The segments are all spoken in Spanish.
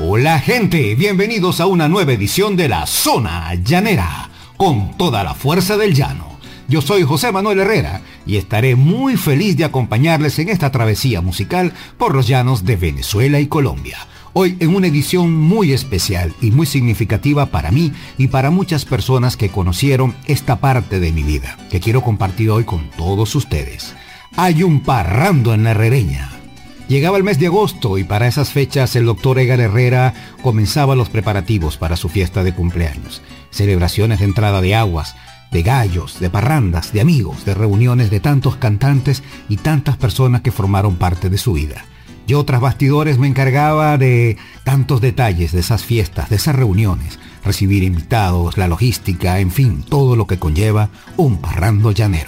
Hola gente, bienvenidos a una nueva edición de La Zona Llanera, con toda la fuerza del llano. Yo soy José Manuel Herrera y estaré muy feliz de acompañarles en esta travesía musical por los llanos de Venezuela y Colombia. Hoy en una edición muy especial y muy significativa para mí y para muchas personas que conocieron esta parte de mi vida, que quiero compartir hoy con todos ustedes. Hay un parrando en la Herrereña. Llegaba el mes de agosto y para esas fechas el doctor Edgar Herrera comenzaba los preparativos para su fiesta de cumpleaños. Celebraciones de entrada de aguas, de gallos, de parrandas, de amigos, de reuniones de tantos cantantes y tantas personas que formaron parte de su vida. Yo tras bastidores me encargaba de tantos detalles de esas fiestas, de esas reuniones, recibir invitados, la logística, en fin, todo lo que conlleva un parrando llanero.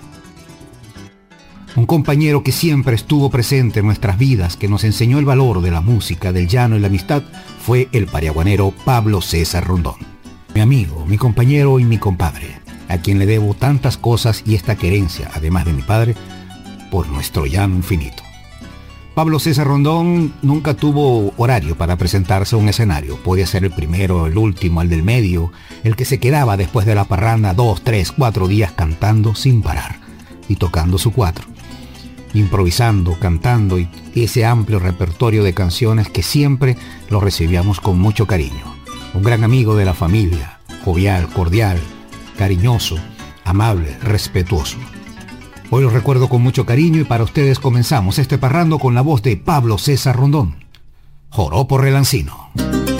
Un compañero que siempre estuvo presente en nuestras vidas, que nos enseñó el valor de la música, del llano y la amistad, fue el pariaguanero Pablo César Rondón. Mi amigo, mi compañero y mi compadre, a quien le debo tantas cosas y esta querencia, además de mi padre, por nuestro llano infinito. Pablo César Rondón nunca tuvo horario para presentarse a un escenario. Podía ser el primero, el último, el del medio, el que se quedaba después de la parranda 2, 3, 4 días cantando sin parar y tocando su cuatro, improvisando, cantando y ese amplio repertorio de canciones que siempre lo recibíamos con mucho cariño. Un gran amigo de la familia, jovial, cordial, cariñoso, amable, respetuoso. Hoy lo recuerdo con mucho cariño y para ustedes comenzamos este parrando con la voz de Pablo César Rondón. Joropo Relancino.